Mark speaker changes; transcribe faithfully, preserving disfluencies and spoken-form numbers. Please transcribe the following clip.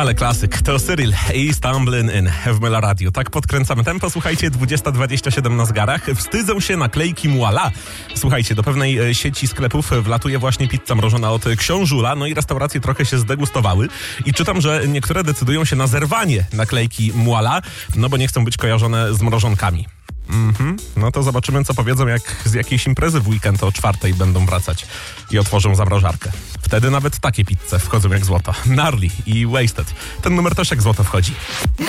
Speaker 1: Ale klasyk, to Cyril i Stumbling In w Mela Radio. Tak podkręcamy tempo, słuchajcie, dwudziesta dwadzieścia siedem na zegarach. Wstydzą się naklejki Muala. Słuchajcie, do pewnej sieci sklepów wlatuje właśnie pizza mrożona od Książula, no i restauracje trochę się zdegustowały. I czytam, że niektóre decydują się na zerwanie naklejki Muala, no bo nie chcą być kojarzone z mrożonkami. Mhm. No to zobaczymy, co powiedzą, jak z jakiejś imprezy w weekend o czwartej będą wracać i otworzą zamrażarkę. Wtedy nawet takie pizze wchodzą jak złoto. Gnarly i Wasted. Ten numer też jak złoto wchodzi.